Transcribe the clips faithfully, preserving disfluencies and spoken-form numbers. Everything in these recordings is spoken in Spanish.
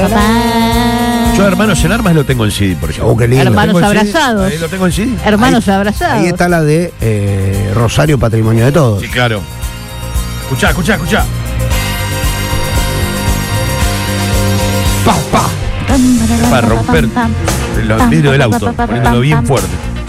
Yo Hermanos en Armas lo tengo en C D, por ejemplo. Oh, qué lindo. Hermanos abrazados. Ahí lo tengo en C D. Hermanos ahí, abrazados. Ahí está la de eh, Rosario, Patrimonio de Todos. Sí, claro. Escuchá, escuchá, escuchá. Pa, pa. Para romper los vidrios del auto, poniéndolo bien fuerte.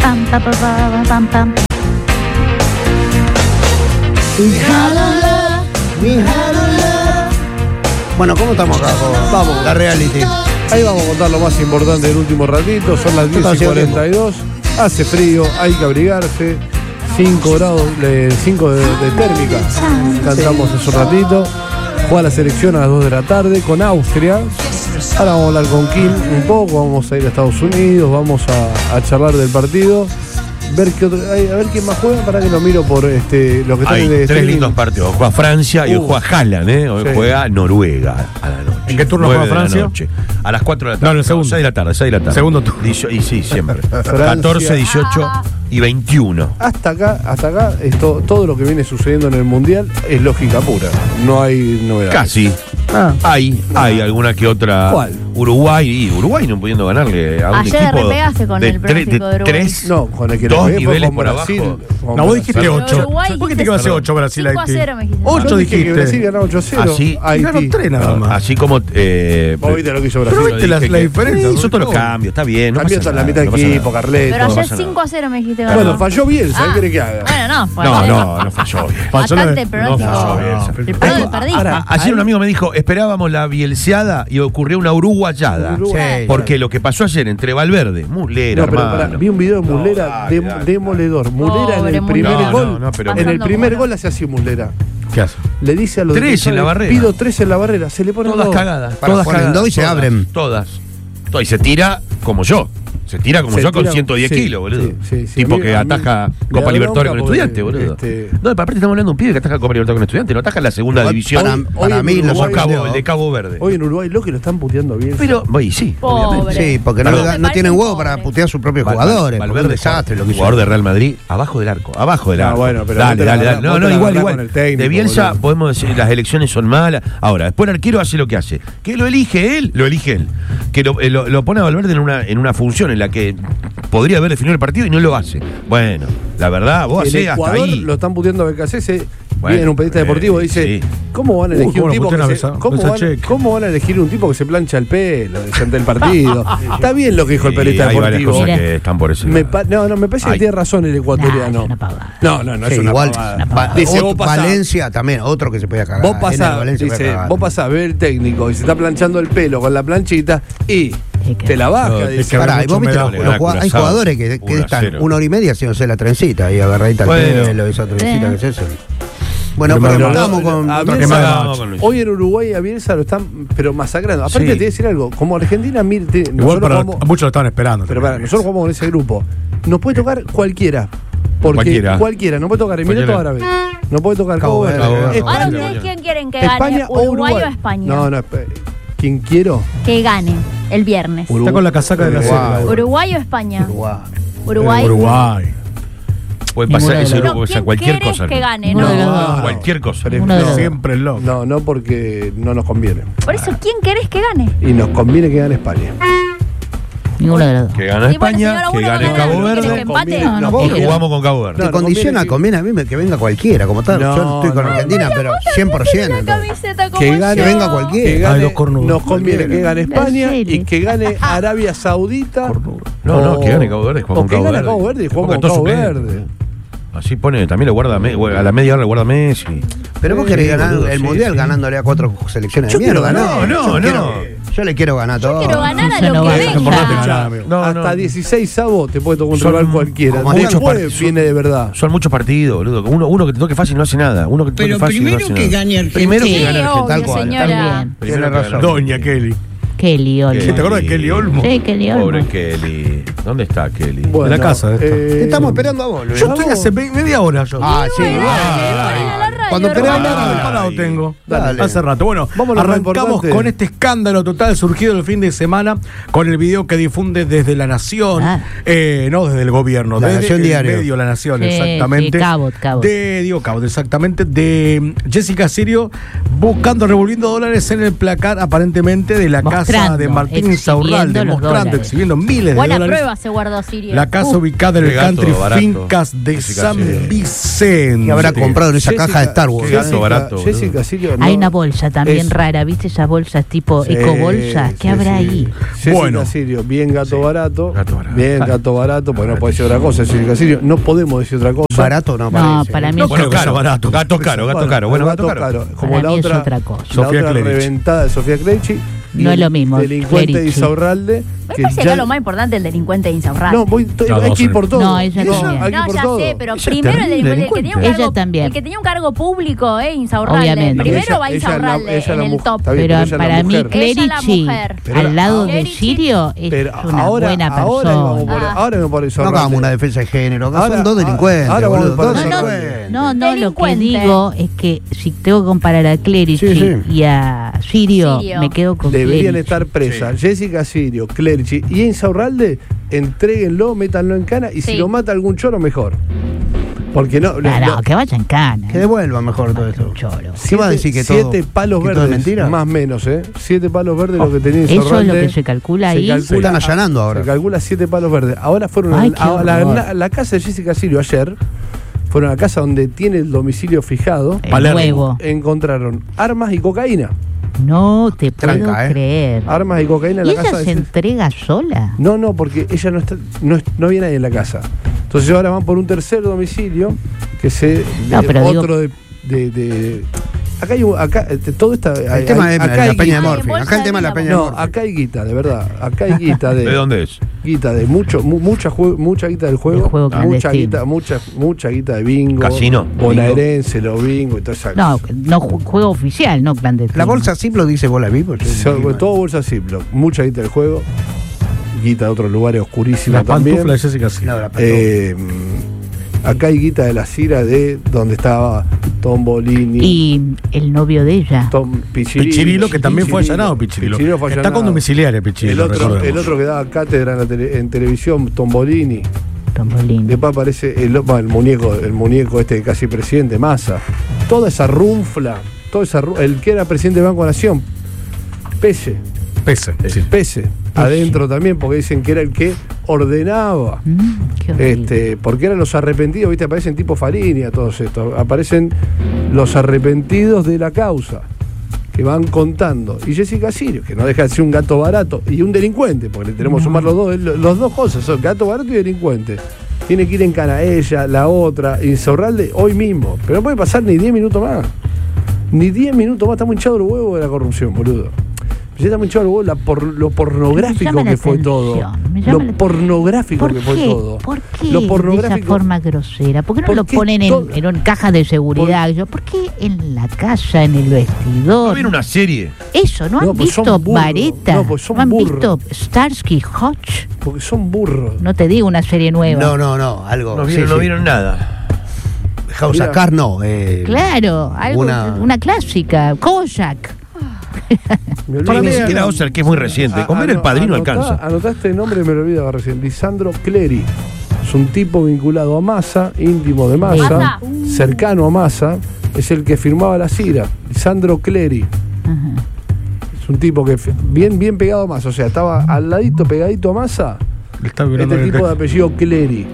Bueno, ¿cómo estamos acá? Con Vamos. la reality. Ahí vamos a contar lo más importante del último ratito. Son las diez y cuarenta y dos. Hace frío, hay que abrigarse. cinco grados, cinco de, de térmica. Cantamos hace un ratito. Juega la selección a las dos de la tarde con Austria. Ahora vamos a hablar con Kim un poco. Vamos a ir a Estados Unidos. Vamos a, a charlar del partido. Ver qué otro, a ver quién más juega, para que lo miro por este, lo que está Hay en el tres streaming. lindos partidos. Hoy juega Francia y hoy Uh. juega Haaland, ¿eh? Hoy Sí. juega Noruega a la noche. ¿En qué turno nueve juega de la Francia? noche. A las cuatro de la tarde. No, en el segundo. seis de la tarde, seis de la tarde. Segundo turno. Dicio- Y sí, siempre. Francia. catorce, dieciocho y veintiuno. Hasta acá, hasta acá, esto, todo lo que viene sucediendo en el Mundial es lógica pura. No hay novedades. Casi. Ah. Hay, hay alguna que otra. ¿Cuál? Uruguay y Uruguay no pudiendo ganarle a un Ayer equipo repegaste con de, el tre- pronóstico de Uruguay. tres, No, con el que dos le pegué fue niveles con por Brasil, abajo. con No, vos Brasil. dijiste Pero ocho. Uruguay ¿Por qué dijiste te iba a hacer ocho Brasil cinco a Haití? cero me dijiste. ocho Yo dije que dijiste. Brasil ganaba ocho a cero. Así. Haití. Ganaron tres nada más. Así como. Eh, Vos viste lo que hizo Pero Brasil. viste la- dije la que- diferencia, Hizo ¿no? todos los cambios, está bien. No Cambió pasa hasta la nada, mitad no del pasa equipo, nada. Carleto. Pero no ayer pasa cinco a cero me dijiste. Bueno, ganó. falló Bielsa, ¿qué Ah. querés que haga? Bueno, no, fue No, ayer. no, no falló bien. Bastante el No pronóstico. falló bien. El pronóstico perdiste. Ahora, Ayer un amigo me dijo, esperábamos la bielseada y ocurrió una uruguayada. Uruguay. Sí. Porque lo que pasó ayer entre Valverde, Muslera, No, pero hermano. pará, vi un video de No, Muslera dale, dem- dale, demoledor. Muslera en Pobre el primer Muslera. gol. No, no, pero- en el Pasando primer como gol hace así Muslera. ¿Qué hace? Le dice a los Tres defensores, en la barrera. pido tres en la barrera. Se le ponen Todas dos. cagadas. Para, Todas ponen cagadas. dos y se todas, abren. Todas. Todas. Y se tira como yo. Se tira como Se yo con tira- ciento diez sí, kilos, boludo. sí, sí, sí. Tipo A mí- que a mí ataja me Copa da Libertadores con bronca porque, estudiante, boludo. este- No, aparte estamos hablando de un pibe que ataja Copa Libertadores con estudiante, no ataja en la segunda Igual división. para- Hoy- para hoy mí en los Como Uruguay- Cabo, el de Cabo Verde. Hoy en Uruguay lo que lo están puteando bien. Pero, oye, sí, Pobre. obviamente. Sí, porque no, Perdón. le da- no Me tienen parece huevo para pobre. putear a sus propios Val- jugadores. Val- porque Valverde, es un desastre lo que hizo. jugador de Real Madrid, abajo del arco, abajo del Ah, arco. bueno, pero dale, vos te la dale, agarrás- dale. No, vos te no, la igual, agarrás igual. con el técnico, de Bielsa boludo. podemos decir las elecciones son malas. Ahora, después el arquero hace lo que hace. Que lo elige él, lo elige él. Que lo, eh, lo- lo pone a Valverde en una, en una función en la que podría haber definido el partido y no lo hace. Bueno, la verdad, vos En hacés hasta Ecuador ahí. lo están puteando a Becasese. Bueno, Viene un periodista eh, deportivo y dice: sí. ¿Cómo van a Uh, elegir cómo un lo tipo putean que a se, Besa- ¿cómo, van, Besacheque? ¿Cómo van a elegir un tipo que se plancha el pelo ante el partido? Está bien lo que dijo el Sí, periodista hay varias deportivo. cosas Mira. que están por ese Me lado. pa- no, no, me parece Ay. que tiene razón el Nah, ecuatoriano. es una pavada. No, no, no Sí, es una igual pavada. Va- Dice, otro- vos pasás, Valencia también, otro que se podía cagar. vos En el pasás, Valencia dice, podía cagar. vos pasás, ve el técnico y se está planchando el pelo con la planchita y Sí, que- te la baja. No, dice. es que Pará, mucho y vos viste, humedad. los- Le los gana jugad- hay Curazao, jugadores que, que uno a están cero. una hora y media haciéndose la trencita y agarradita Bueno. el pelo, esa trencita, Sí. ¿qué es eso? Bueno, Pero pero no, estamos no, con. a otra Bielsa- cosa. Vamos con Luis. Hoy en Uruguay a Bielsa lo están pero masacrando. Aparte Sí. te voy a decir algo, como Argentina, mire, te- Igual nosotros para jugamos- muchos lo estaban esperando. pero también. para, nosotros jugamos con ese grupo. Nos puede tocar cualquiera. Porque Cualquiera. cualquiera, no puede tocar Emiratos Cualquiera. Árabes. No puede tocar Cabo Cabo Verde, Verde. Cabo Verde. Ahora España, ustedes quién quieren que gane, España o Uruguay Uruguay. o España. No, no, esp- ¿quién quiero? Que gane el viernes. Uruguay. Está con la casaca de la Uruguay. serie. Uruguay o España. Uruguay. Uruguay. Uruguay. Puede Ninguno pasar de ese los grupo, dos. o sea, ¿Quién cualquier querés cosa. que gane? Ninguno No, de los no, dos. no. Cualquier cosa. Pero Uno de no, los dos. Siempre el loco. no, no porque no nos conviene. Por eso, ¿quién querés que gane? Y nos conviene que gane España. Ninguno de los dos. Que gana Y bueno, España, señora, que uno gane gana, Cabo ¿no quiere Verde. que empate? Conviene- No, no no, Y quiero. jugamos con Cabo Verde. No, Te condiciona, conviene que- conviene a mí me- que venga cualquiera, como tal. No, Yo estoy con no. Argentina, pero cien por ciento. Una camiseta como Que gane, yo. Que venga cualquiera. que Hay gane, dos cornudos. nos conviene Cualquiera. que gane España Brasil. y que gane Arabia Saudita. No, no, o- que gane Cabo Verde. jugamos O que con gane Cabo Cabo Verde y jugamos Porque con todos Cabo suplentes. Verde. Así pone, también lo guarda, me- a la media hora lo guarda Messi. Pero vos Sí, querés ganar boludo, el sí, mundial sí. ganándole a cuatro selecciones Yo de mierda, quiero ¿no? ganar. No, yo no. quiero- Yo le quiero ganar todo. Quiero ganar a Eso lo no que va a ser importante venga. ganar, amigo. No, Hasta no. dieciséis sabos te puede tocar un Son rival cualquiera. como Después muchos partidos. viene de verdad. Son muchos partidos, boludo. Uno, uno que te toque fácil no hace nada. Uno que te toque Pero fácil primero no hace que nada. gane Argentina. Primero Sí, que gane Argentina. obvio, tal cual, señora. también. Primero Tiene que razón. gane. Doña Kelly. Kelly Olmo. Kelly. ¿Te acuerdas de Kelly Olmo? Sí, Kelly Olmo. Pobre Kelly. ¿Dónde está Kelly? Bueno, En la casa, esta. eh, Te estamos esperando a vos, Luis. Yo estoy hace ve- media hora yo. Ah, sí. Dale, dale, dale, dale. dale a la radio, Cuando hermano. querés Parado, hablar, parado tengo. Dale. Hace rato. Bueno, Vamos a lo más arrancamos importante. con este escándalo total surgido el fin de semana con el video que difunde desde La Nación, Ah. eh, no desde el gobierno, La desde Nación el Diario. medio La Nación, Sí, exactamente. sí, Cabot, Cabot. De Diego Cabot, exactamente, de Jessica Sirio buscando, revolviendo dólares en el placar aparentemente de la casa Mostrando, de Martín exhibiendo Insaurralde, los mostrando, dólares. exhibiendo miles Buena de dólares. prueba se guardó Sirio. La casa Uh, ubicada en el Qué gato country barato. Fincas de Jessica San Sirio. Vicente. Que habrá comprado en esa Jessica- caja de Star Wars. Qué gato Jessica, barato, boludo. Jessica Sirio, Hay no- una bolsa también es- rara, ¿viste? Esas bolsas tipo Sí, ecobolsas. ¿Qué sí, habrá sí. ahí? Jessica Bueno. Sirio, bien gato Sí, barato. gato barato. Bien gato barato, porque no puede decir otra cosa. Jessica Sirio, no podemos decir otra cosa. Barato no No, parece. para mí No es creo que sea caro, barato. Gato caro, gato caro. Bueno, gato caro. Como Para la mí es otra, otra cosa. la Sofía otra Clerici. reventada de Sofía Clerici. No es lo mismo, Delincuente de Clerici. Insaurralde. Me que parece ya- que lo más importante el delincuente de Insaurralde. No, voy, to- Las hay dos que ir son- por todo. No, ella No, también. hay que ir No, por ya todo. sé, pero Ella es primero el, terrible delincuente, el que tenía un delincuente. cargo, Ella también. el que tenía un cargo público, eh, Insaurralde. Obviamente. Primero Ella- va ella es la- Insaurralde ella es en la el mujer, top. está bien, Pero ella es la para mí mujer. Ella es la Clerici, mujer. Pero al lado de Clerici- Sirio, es Pero una ahora, buena ahora vamos persona. por, Ah. ahora vamos por No Insaurralde. hagamos una defensa de género. Acá Ahora- son dos delincuentes. ahora vamos boludo, para dos eso. No, no, delincuentes. no, no, lo que Delincuente. digo es que si tengo que comparar a Clerici Sí, sí. y a Sirio, Sirio. me quedo con Deberían Clerici. estar presas Jessica Sirio, Clerici y Insaurralde, entréguenlo, métanlo en cana y si Sí. lo mata algún choro, mejor. Porque no. No, no- no, que vaya en cana. Que devuelva mejor todo esto. Choro. ¿Qué va a decir que todo? Siete palos que todo es verdes. mentira? Más o menos, ¿eh? Siete palos verdes lo que tenía Eso es lo Insaurralde. que se calcula Se ahí. calcula- Están allanando ahora. Se calcula siete palos verdes. Ahora fueron Ay, a, qué a la, horror. la- la casa de Jessica Sirio ayer. Fueron a la casa donde tiene el domicilio fijado. El Palermo. huevo. Encontraron armas y cocaína. No te puedo Tranca, ¿eh? creer. Armas y cocaína en ¿Y la ella casa de se Jessica. entrega sola? No, no, porque ella no está, no, es- no había nadie en la casa. Entonces ahora van por un tercer domicilio que se No, de- pero digo- otro de, de, de- acá hay un- acá eh, todo está El tema es acá la hay peña de guita. Morphy. bolsa Acá el de tema es la vida, peña de No, Morphy. acá hay guita, de verdad. Acá hay guita de, ¿De dónde es? guita de mucho mu- mucha jue- mucha guita del juego, El juego mucha clandestino. guita, mucha mucha guita de bingo, Casino. bonaerense, los bingo y toda esa No, no ju- juego oficial, no clandestino. La bolsa Ziplo dice bola vivo. Sobre todo bolsa Ziploc, mucha guita del juego, guita de otros lugares oscurísima La también. pantufla de Jessica Sirio. No, la pantufla. Eh, acá hay guita de la Cira de donde estaba Tom Bolini, Y el novio de ella. Tom Pichirilo, Pichirilo, que también fue allanado, Pichirilo. Pichirilo fue Está allanado. con domiciliaria, Pichirilo, El otro, recordemos. el otro que daba cátedra en, la tele- en televisión, Tom Bolini. Tombolín. Después aparece el, bueno, el muñeco, el muñeco este casi presidente, Massa. Toda esa runfla, toda esa ru- el que era presidente de Banco Nación, Pese, Pese. sí. Pese, adentro también, porque dicen que era el que ordenaba. Mm, qué horrible. Este, porque eran los arrepentidos, viste, aparecen tipo Farinia, todos estos, aparecen los arrepentidos de la causa, que van contando. Y Jessica Sirio, que no deja de ser un gato barato y un delincuente, porque le tenemos que sumar los dos, los dos cosas, son gato barato y delincuente. Tiene que ir en cana ella, la otra, Insaurralde hoy mismo. Pero no puede pasar ni diez minutos más. Ni diez minutos más, estamos hinchados los huevos de la corrupción, boludo. Ya estamos hinchados los huevos la por, lo Me pornográfico llama la que fue todo. atención, me llama Lo la- pornográfico ¿Por que fue qué? todo. ¿Por qué Lo de esa pornográfico. forma grosera? ¿Por qué no lo Porque ponen en, todo- en un- cajas de seguridad? Yo, ¿por qué en la casa, en el ¿No vestidor? viene una serie? Eso, ¿no han No, pues son visto burros. Vareta? No, pues son han burros. visto Starsky Hutch? Porque son burros. No te digo una serie nueva. No, no, no. Algo. No sí, vieron, no sí. vieron nada. House Mira. of Cards no. Eh, Claro, algo, una, Una- clásica. Kojak. Me olvido. Para mí Ni ni siquiera- siquiera Ozark, que es muy reciente. Ah, Con ver ah, el no, padrino anotá- alcanza. Anotá este nombre, me lo olvidaba recién. Lisandro Clery. Es un tipo vinculado a Massa, íntimo de Massa, Massa. cercano a Massa. Es el que firmaba la Cira. Lisandro Clery. Ajá. Es un tipo que fi- bien, bien pegado a Massa. O sea, estaba al ladito, pegadito a Massa. Le está vibrando Este el tipo de texto. apellido Clery.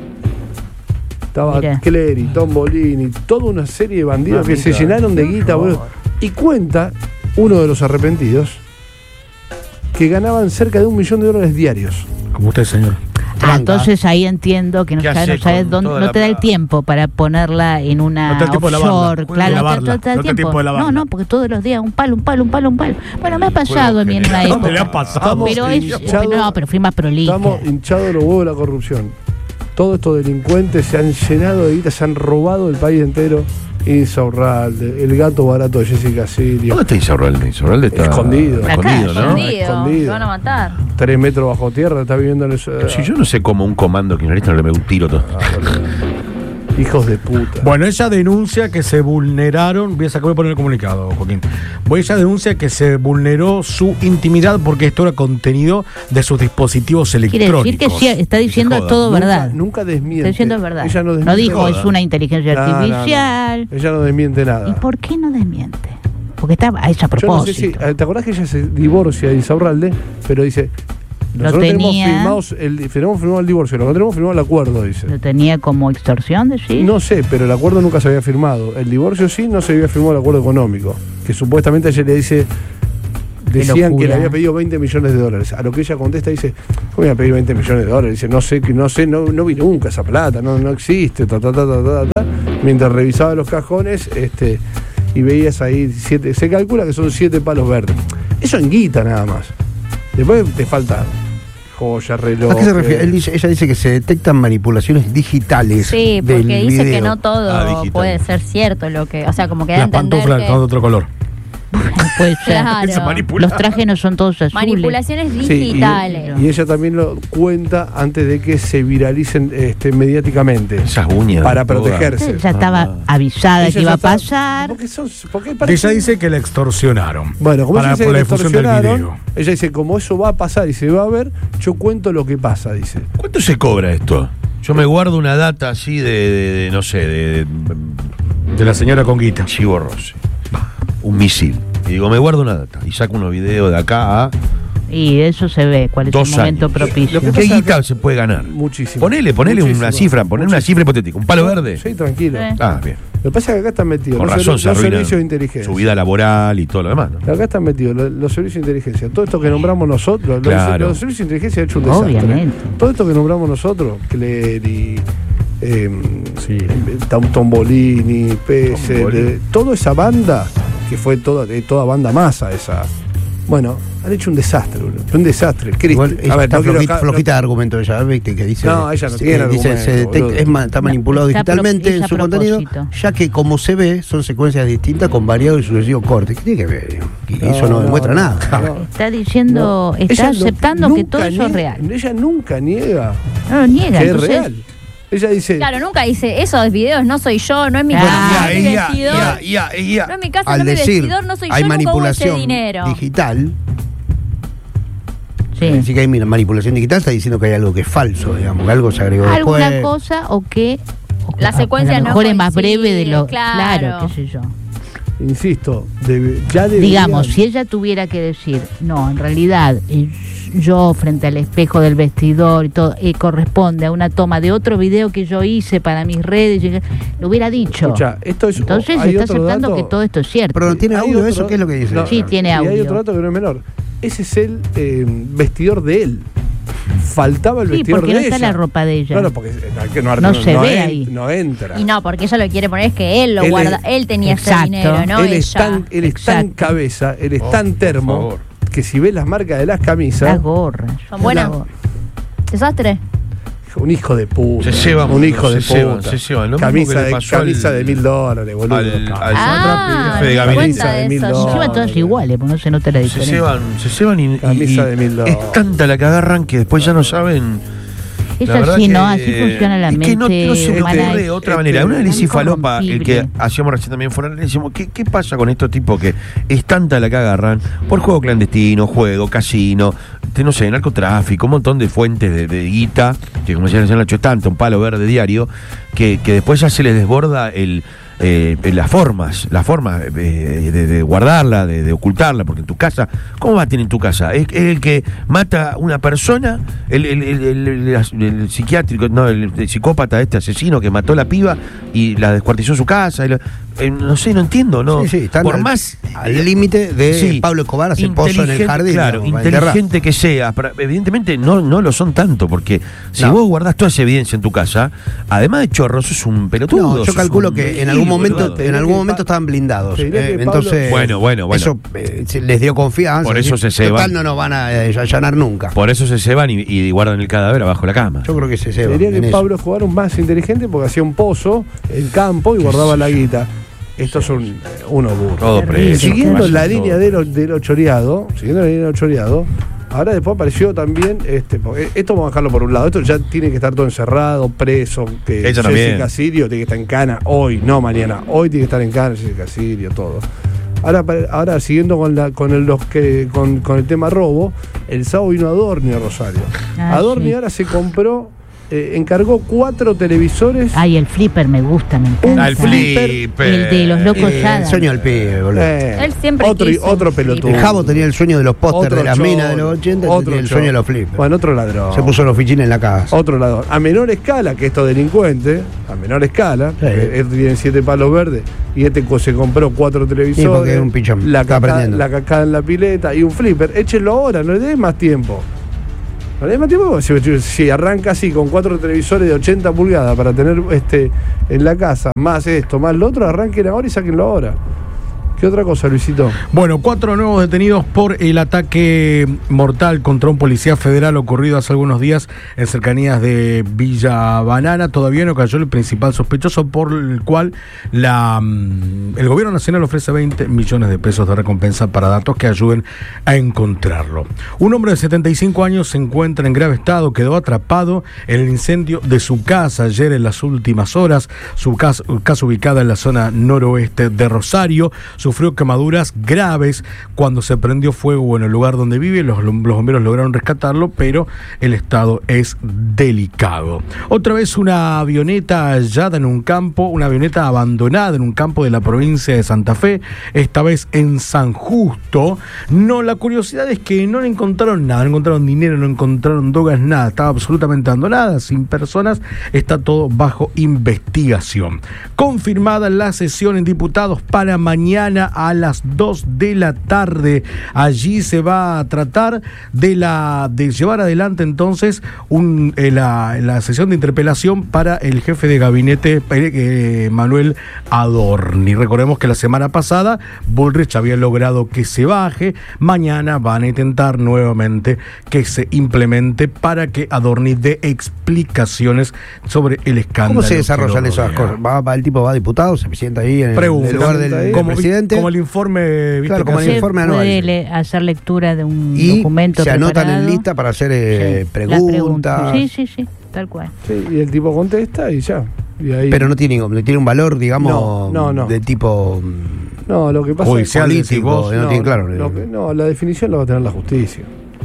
Estaba Mirá. Clery, Tom Bolini, toda una serie de bandidos que se Mamita, llenaron de guita, boludo. Y cuenta uno de los arrepentidos que ganaban cerca de un millón de dólares diarios. Como usted, señor. Ah, Tranca. entonces ahí entiendo que no, ¿Qué ya hace no sabes con dónde, toda no la te da el plata? tiempo para ponerla en una No te da tiempo de lavarla, offshore, de claro, no te- lavarla, no te da no te da tiempo. tiempo de lavarla. No, no, porque todos los días un palo, un palo, un palo, un palo. Bueno, me ha pasado a mí en una general. época. ¿Dónde le ha pasado? Pero es, hinchados- no, pero fui más prolija. Estamos hinchados los huevos de la corrupción. Todos estos delincuentes se han llenado de guita, se han robado el país entero. Insaurralde, el gato barato de Jessica Sirio. ¿Dónde está Insaurralde? Insaurralde está Escondido. Acá, escondido, ¿no? Escondido, Escondido. lo van a matar. Tres metros bajo tierra, está viviendo en eso. Si yo no sé cómo un comando kirchnerista no le mete un tiro todo. Ah, boludo. Hijos de puta. Bueno, ella denuncia que se vulneraron. Voy a sacar, voy a poner el comunicado, Joaquín. Bueno, ella denuncia que se vulneró su intimidad porque esto era contenido de sus dispositivos Quiere electrónicos. decir que sí, está diciendo joda. todo Nunca- verdad. Nunca desmiente. Está diciendo verdad. Ella no, No, desmiente dijo nada. es una inteligencia No, no, no. artificial. Ella no desmiente ¿Y nada. por qué no desmiente? Porque estaba a esa Yo no sé si, propósito. ¿te acordás que ella se divorcia de Insaurralde? Pero dice, nosotros tenía- tenemos firmado el, tenemos firmado el divorcio, no tenemos firmado el acuerdo, dice. ¿Lo tenía como extorsión, decís? No sé, pero el acuerdo nunca se había firmado. El divorcio sí, no se había firmado el acuerdo económico. Que supuestamente ella le dice, decían que le había pedido veinte millones de dólares. A lo que ella contesta dice, ¿cómo voy a pedir veinte millones de dólares? Dice, no sé, que no sé, no, no vi nunca esa plata, no, no existe, ta, ta, ta, ta, ta, ta. Mientras revisaba los cajones, este, y veías ahí siete, se calcula que son siete palos verdes. Eso en guita nada más. Después te falta joya, reloj. ¿A qué se refiere? Él dice, ella dice que se detectan manipulaciones digitales. Sí, porque del dice video. que no todo Ah, digital. puede ser cierto lo que, o sea, como que da a Las entender pantuflas que son de otro color. Puede ser. Claro. Eso manipula. Los trajes no son todos azules. manipulaciones Sí, y- digitales. y, ella también lo cuenta antes de que se viralicen este, mediáticamente. Esas uñas. Para todas. protegerse. Ya estaba avisada Ella que iba ya a está- pasar. Porque son, porque Ella parece- dice que la extorsionaron. Bueno, como para ella dice por que la la difusión del extorsionaron, video. ella dice, como eso va a pasar y se va a ver, yo cuento lo que pasa, dice. ¿Cuánto se cobra esto? Yo me guardo una data así de, de- de, no sé, de, de De la señora Conguita. Chivo Rossi. Un misil. Y digo, me guardo una data. Y saco unos videos de acá a Y eso se ve, cuál es dos el momento años. propicio. Lo que ¿Qué pasa guita que- se puede ganar? Muchísimo. Ponele, ponele Muchísimo. una cifra, ponele una Muchísimo. cifra hipotética. ¿Un palo verde? Sí, tranquilo. Sí. Ah, bien. Lo que pasa es que acá están metidos Con los, razón ser- se los arruina servicios de inteligencia. su vida laboral y todo lo demás, ¿no? Acá están metidos los, los servicios de inteligencia. Todo esto que nombramos nosotros, los- Claro. los, servicios de inteligencia han hecho un desastre. Obviamente. Todo esto que nombramos nosotros, Clery, eh, Sí. Tom- Tombolini, P S L, Tombolini. toda esa banda, que fue toda, eh, toda banda masa esa. Bueno, han hecho un desastre, boludo. Un desastre. Cristi- Igual a ella ver, está no quiero flojita, acá- flojita de argumento ella, ¿viste? Que dice, No, ella no sí, tiene dice, argumento, se detecta- boludo. es ma- está manipulado Está digitalmente pro- en es su a contenido, propósito. ya que como se ve, son secuencias distintas con variados y sucesivos cortes. ¿Qué tiene que ver? Y No, eso no, no, demuestra no. nada. No. Está diciendo, Ella está no- aceptando que nunca todo eso es niega- real. Ella nunca niega No lo niega, que es entonces. real. Ella dice, Claro, nunca dice, esos videos no soy yo, no es mi Claro. casa, no es mi Ya, ya, vestidor. ya, ya, ya. No es mi casa, Al no es mi decir, vestidor, no soy hay yo, nunca hubo ese manipulación dinero. digital, Sí. decir que hay mira, manipulación digital está diciendo que hay algo que es falso, digamos, que algo se agregó Alguna después. cosa o que o que La a- secuencia a lo no mejor es más coincide, breve de lo claro. claro, qué sé yo. insisto, debe- ya deberían- Digamos, si ella tuviera que decir, no, en realidad eh, yo frente al espejo del vestidor y todo, eh, corresponde a una toma de otro video que yo hice para mis redes, y- lo hubiera dicho. Escucha, esto es, Entonces hay está otro aceptando dato- que todo esto es cierto. Pero no tiene hay audio otro- eso, ¿qué es lo que dice? No, Sí, tiene Y hay audio. otro dato que no es menor. Ese es el eh, vestidor de él. Faltaba el Sí, vestidor porque de no está ella. la ropa de ella. Claro, porque eh, que no, No se ve en- ahí. no entra. Y no, porque ella lo quiere poner es que él lo Él guarda, es- él tenía ese Exacto. dinero, no él ella. es tan, él es tan Exacto. cabeza, él es Oh, tan por termo, favor. que si ves las marcas de las camisas, Las gorras. Son buenas. Las gorras. Desastre. un hijo de puta. Se llevan, un hijo se de llevan, puta. se llevan. Lo mismo camisa que le de, pasó al- camisa de mil dólares, boludo. al- al Ah, jefe de me di gabinete. cuenta de mil eso Se yo. llevan todas iguales, pues no se nota la Se diferencia. llevan, se llevan y, y- Camisa y de mil dólares. es tanta la que agarran que después ya no saben. Es La verdad así, que, ¿no? Así funciona la es mente que no, no se me humana. ocurre de es- otra es- manera. es Un análisis falopa, el que incorrompible. hacíamos recién también fuera, le decimos, ¿qué, ¿qué pasa con estos tipos que es tanta la que agarran por juego clandestino, juego, casino, te- no sé, narcotráfico, un montón de fuentes de, de guita, que como decía el señor Nacho, es tanto, un palo verde diario, que, que después ya se les desborda el... Eh, las formas, las formas eh, de, de guardarla, de, de ocultarla, porque en tu casa, ¿cómo va a tener en tu casa? Es, es el que mata a una persona, el, el, el, el- el- el psiquiátrico, no, el, el psicópata, este asesino que mató a la piba y la descuartizó en su casa, y la- eh, no sé, no entiendo, ¿no? Sí, sí, están por al- más al límite de Sí. Pablo Escobar hace pozo en el Inteligente, jardín. claro, digamos, para enterrar. inteligente que sea, pero evidentemente no, no lo son tanto, porque si No. vos guardás toda esa evidencia en tu casa, además de chorro, sos un pelotudo. No, yo sos calculo un que en gil, algún momento, boludo. en algún que momento Pa- estaban blindados. te diría eh, que Pablo- entonces, Bueno, bueno, bueno. eso eh, se les dio confianza. Por eso decir, se ceban. Total, no nos van a eh, allanar nunca. Por eso se ceban y, y guardan el cadáver abajo de la cama. Yo creo que se Te ceban diría en que eso. Pablo Escobar un más inteligente porque hacía un pozo, el campo y guardaba la guita. Esto es un, uno burro. Todo preso. Siguiendo todo. la línea de lo, de lo choreado, siguiendo la línea de lo choreado, ahora después apareció también, este, porque esto vamos a dejarlo por un lado, esto ya tiene que estar todo encerrado, preso, que Ella también. Jessica Sirio tiene que estar en cana hoy, no mañana, hoy tiene que estar en cana Jessica Sirio, todo. Ahora, ahora siguiendo con la, con el, los que, con, con el tema robo, el sábado vino Adorni a Rosario. Ah, Adorni sí. ahora se compró eh, encargó cuatro televisores. Ay, el flipper me gusta, me encanta. Ah, el flipper. El de los locos Eh, ya. el sueño del pibe, boludo. Eh, Él siempre otro, quiso otro un pelotudo. El Javo tenía el sueño de los pósters Otro de las chon, minas de los ochenta, y otro tenía el chon. sueño de los flippers. Bueno, otro ladrón. Se puso los fichines en la casa. Otro ladrón. A menor escala que estos delincuentes, a menor escala, Sí. porque este tiene siete palos verdes y este co- se compró cuatro televisores. Sí, porque es un pichón, La está caca, aprendiendo. la cacada en la pileta y un flipper. Échenlo ahora, no le des más tiempo. No le des más tiempo. Si, si arranca así con cuatro televisores de ochenta pulgadas para tener este en la casa, más esto, más lo otro, arranquen ahora y sáquenlo ahora. ¿Qué otra cosa, Luisito? Bueno, cuatro nuevos detenidos por el ataque mortal contra un policía federal ocurrido hace algunos días en cercanías de Villa Banana. Todavía no cayó el principal sospechoso, por el cual la, el gobierno nacional ofrece veinte millones de pesos de recompensa para datos que ayuden a encontrarlo. Un hombre de setenta y cinco años se encuentra en grave estado, quedó atrapado en el incendio de su casa ayer en las últimas horas. Su casa, casa ubicada en la zona noroeste de Rosario, sufrió quemaduras graves cuando se prendió fuego en el lugar donde vive. Los, los bomberos lograron rescatarlo, pero el estado es delicado. Otra vez una avioneta hallada en un campo, una avioneta abandonada en un campo de la provincia de Santa Fe, esta vez en San Justo. No, la curiosidad es que no le encontraron nada, no encontraron dinero, no encontraron drogas, nada, estaba absolutamente abandonada, sin personas, está todo bajo investigación. Confirmada la sesión en diputados para mañana a las dos de la tarde. Allí se va a tratar de la de llevar adelante entonces un, eh, la, la sesión de interpelación para el jefe de gabinete eh, Manuel Adorni. Recordemos que la semana pasada Bullrich había logrado que se baje. Mañana van a intentar nuevamente que se implemente para que Adorni dé explicaciones sobre el escándalo. ¿Cómo se desarrollan que lo esas rodea. cosas? Va, va el tipo va a diputado, se sienta ahí en el, Pregunta, en el lugar del, del como, presidente. como el informe, ¿viste? Claro, que como el hace- informe puede anual. le- hacer lectura de un Y documento se anotan preparado. en lista para hacer eh, Sí, las preguntas. Sí, sí, sí, tal cual. Sí, y el tipo contesta y ya. Y ahí, Pero no tiene, no tiene un valor, digamos, No, no, no. de tipo no, lo que pasa Judicial, es decís vos. político. No, tiene claro. lo que- no, la definición la va a tener la justicia.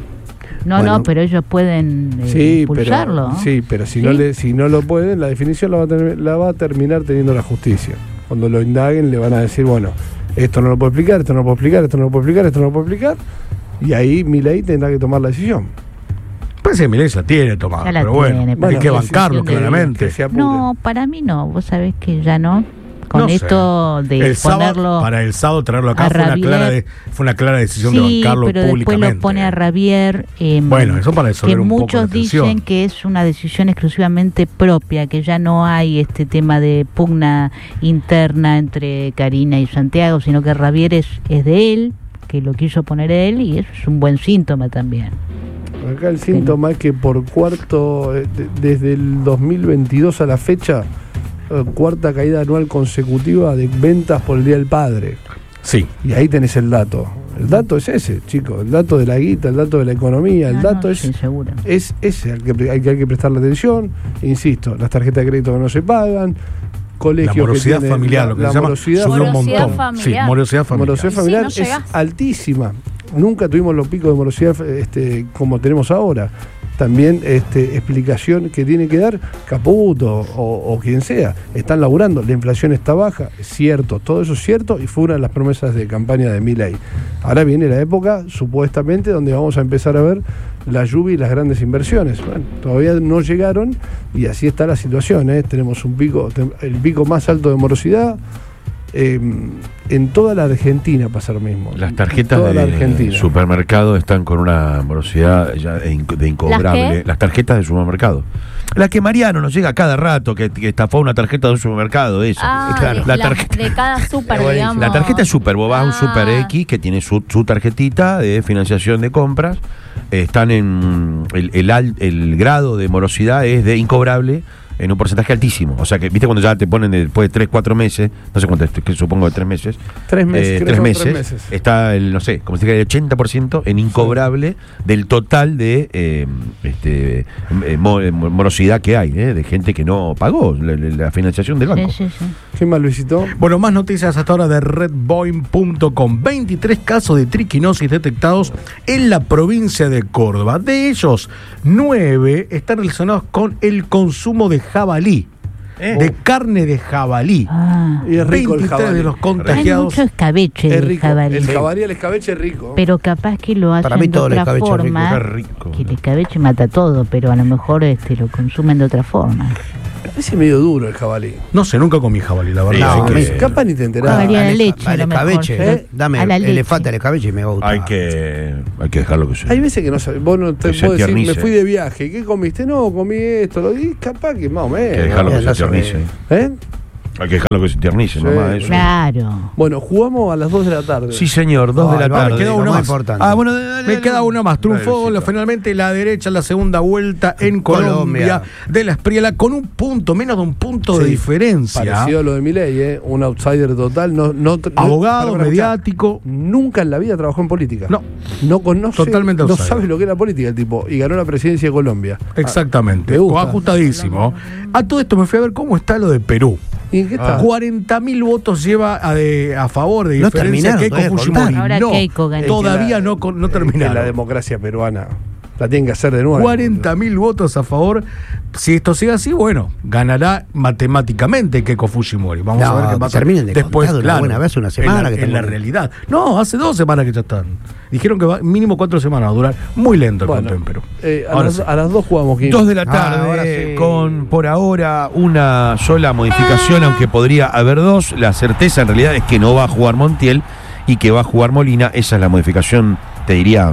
No, Bueno. no, pero ellos pueden eh, Sí, impulsarlo. pero, ¿no? sí, pero si, ¿Sí? No le, si no lo pueden, la definición la va, a tener- la va a terminar teniendo la justicia. Cuando lo indaguen le van a decir, bueno, esto no lo puedo explicar, esto no lo puedo explicar, esto no lo puedo explicar, esto no lo puedo explicar. Y ahí Milei tendrá que tomar la decisión. Parece que Milei ya tiene tomada, Ya la pero bueno, tiene, hay pero que es bancarlo decisión de- claramente. Que se apure. No, para mí no. Vos sabés que ya no. Con No sé. esto de el sábado, ponerlo para el sábado traerlo acá a fue una, Rabier. clara de- fue una clara decisión sí, de bancarlo pero después públicamente. lo pone a Rabier. eh, Bueno, eso para que resolver un poco muchos la tensión. dicen que es una decisión exclusivamente propia, que ya no hay este tema de pugna interna entre Karina y Santiago, sino que Rabier es, es de él, que lo quiso poner él, y eso es un buen síntoma también. Acá el síntoma es que por cuarto, eh, de- desde el dos mil veintidós a la fecha, eh, cuarta caída anual consecutiva de ventas por el Día del Padre. Sí. Y ahí tenés el dato. El dato es ese, chicos. El dato de la guita, el dato de la economía, el Ah, dato no, es, sí, seguro. es ese al que, pre- al que hay que prestarle atención. Insisto, las tarjetas de crédito que no se pagan, colegios La morosidad que tienen- familiar, la- lo que la se llama, morosidad subió un Morosidad montón. familiar. Sí, morosidad familiar. morosidad Sí, familiar no es llegás. altísima. Nunca tuvimos los picos de morosidad este, como tenemos ahora. También este, explicación que tiene que dar Caputo o, o quien sea. Están laburando, la inflación está baja, es cierto, todo eso es cierto y fue una de las promesas de campaña de Milei. Ahora viene la época, supuestamente, donde vamos a empezar a ver la lluvia y las grandes inversiones. Bueno, todavía no llegaron y así está la situación, ¿eh? Tenemos un pico, el pico más alto de morosidad. Eh, en toda la Argentina pasa lo mismo. Las En tarjetas toda la de Argentina. supermercado están con una morosidad ya de inc- de incobrable. ¿Las Las, qué? tarjetas de supermercado. La que Mariano nos llega cada rato, que, que estafó una tarjeta de un supermercado, esa. Ah, Claro, de, la la- tarjeta. de cada súper, Buenísimo. digamos. La tarjeta es Super, vos vas a un Ah. Super X que tiene su, su tarjetita de financiación de compras, eh, están en el, el, al- el grado de morosidad es de incobrable en un porcentaje altísimo. O sea que, viste, cuando ya te ponen de- después de tres, cuatro meses, no sé cuánto es, que supongo de tres meses. Tres meses, eh, creo tres que meses, tres meses. está el, no sé, como se dice, el ochenta por ciento en incobrable del total de eh, este, eh, mo- eh, morosidad que hay, eh, de gente que no pagó la, la- la financiación del banco. Sí, sí, sí. ¿Qué más, Luisito? Bueno, más noticias hasta ahora de redboeing punto com. veintitrés casos de triquinosis detectados en la provincia de Córdoba. De ellos, nueve están relacionados con el consumo de jabalí. Eh. De carne de jabalí. Ah. Y es rico el veintitrés jabalí. de los Hay contagiados. mucho escabeche Es de rico. jabalí. El jabalí, el escabeche es rico. Pero capaz que lo hacen Para mí de todo el otra escabeche es rico, forma. qué rico. Que el escabeche mata todo, pero a lo mejor este lo consumen de otra forma. Ese es medio duro el jabalí. No sé, nunca comí jabalí, la Sí, verdad. No, hay me- que- Capaz ni te enterás. Jabalí a la Al esca- leche, al a lo mejor. escabeche, ¿Eh? dame A la el leche. elefante al escabeche y me gusta. Hay que, hay que dejarlo que sea. Hay veces que no sabes. Vos no te Que se puedo decir, me tiernice. fui de viaje. ¿Qué comiste? No, comí esto. Lo di, capaz que más o menos. Hay que dejarlo no, que no se se tiernice. ¿Eh? Hay que dejarlo que se tiernice, Sí. nomás eso. Claro. Bueno, jugamos a las dos de la tarde. Sí, señor, dos de la Ay, va, tarde. me queda lo uno más más. importante. Ah, bueno, dale, Me dale. queda una más. Triunfó Dale, la- finalmente la derecha en la segunda vuelta en Colombia, Colombia. de la Espriela con un punto, menos de un punto de Sí, diferencia. Parecido a lo de Milei, ¿eh? Un outsider total. No, no, no- Abogado, para, para, mediático. Nunca en la vida trabajó en política. No. No conoce. Totalmente No outsider. sabe lo que era política el tipo. Y ganó la presidencia de Colombia. Exactamente. Me gusta. Ajustadísimo. A todo esto me fui a ver cómo está lo de Perú. ¿Y en qué está? cuarenta mil votos lleva a, de- a favor de No diferencia terminaron Keiko todavía de Fujimori. contar. Ahora No, Keiko ganó. todavía Es que la- no, con- no es que terminaron. la democracia peruana la tienen que hacer de nuevo. cuarenta mil votos a favor. Si esto sigue así, bueno, ganará matemáticamente Keiko Fujimori. Vamos No, a ver qué que pasa. terminen de Después, contar de una claro, buena vez, una semana en la, que en la estamos- realidad. No, hace dos semanas que ya están. Dijeron que va mínimo cuatro semanas, va a durar muy lento el Bueno, conteo en Perú. eh, a, Ahora las, sí. a las dos jugamos. Kim. Dos de la Ah, tarde, ahora sí. con por ahora una sola modificación, aunque podría haber dos. La certeza en realidad es que no va a jugar Montiel y que va a jugar Molina. Esa es la modificación, te diría,